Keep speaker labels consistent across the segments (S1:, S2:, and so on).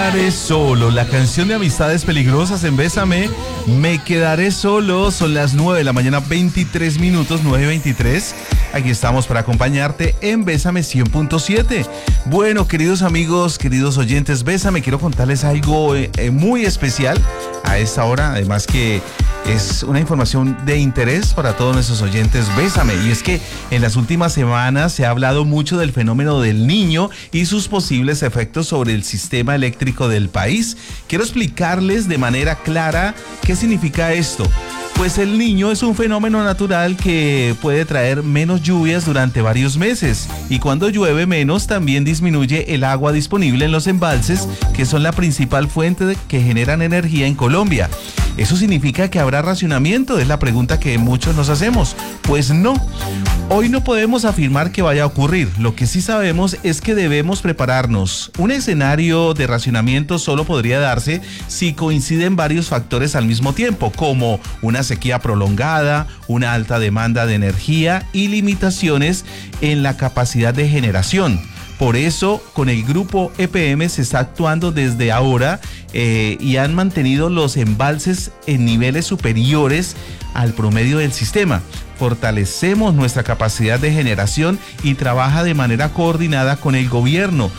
S1: quedaré solo, la canción de Amistades Peligrosas en Bésame. Me quedaré solo, son las 9 de la mañana, 23 minutos, 9:23. Aquí estamos para acompañarte en Bésame 100.7. Bueno, queridos amigos, queridos oyentes, Bésame, quiero contarles algo muy especial a esta hora, además que es una información de interés para todos nuestros oyentes. Bésame, y es que en las últimas semanas se ha hablado mucho del fenómeno del Niño y sus posibles efectos sobre el sistema eléctrico del país. Quiero explicarles de manera clara qué significa esto. Pues el Niño es un fenómeno natural que puede traer menos lluvias durante varios meses, y cuando llueve menos también disminuye el agua disponible en los embalses, que son la principal fuente que generan energía en Colombia. ¿Eso significa que habrá racionamiento? Es la pregunta que muchos nos hacemos. Pues no. Hoy no podemos afirmar que vaya a ocurrir. Lo que sí sabemos es que debemos prepararnos. Un escenario de racionamiento solo podría darse si coinciden varios factores al mismo tiempo, como una sequía prolongada, una alta demanda de energía y limitaciones en la capacidad de generación. Por eso, con el grupo EPM se está actuando desde ahora y han mantenido los embalses en niveles superiores al promedio del sistema. Fortalecemos nuestra capacidad de generación y trabaja de manera coordinada con el gobierno,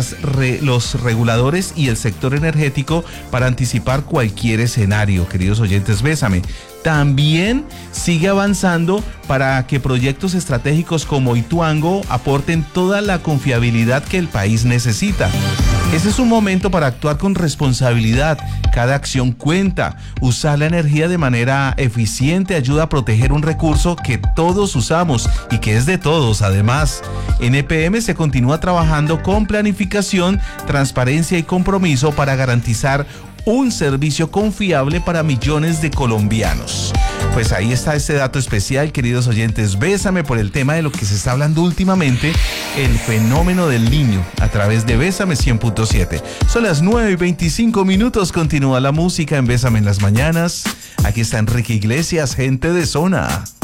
S1: los reguladores y el sector energético para anticipar cualquier escenario. Queridos oyentes, Bésame. También sigue avanzando para que proyectos estratégicos como Ituango aporten toda la confiabilidad que el país necesita. Ese es un momento para actuar con responsabilidad. Cada acción cuenta. Usar la energía de manera eficiente ayuda a proteger un recurso que todos usamos y que es de todos. Además, en EPM se continúa trabajando con planificación, transparencia y compromiso para garantizar un servicio confiable para millones de colombianos. Pues ahí está este dato especial, queridos oyentes. Bésame por el tema de lo que se está hablando últimamente, el fenómeno del Niño, a través de Bésame 100.7. Son las 9:25 minutos, continúa la música en Bésame en las mañanas. Aquí está Enrique Iglesias, Gente de Zona.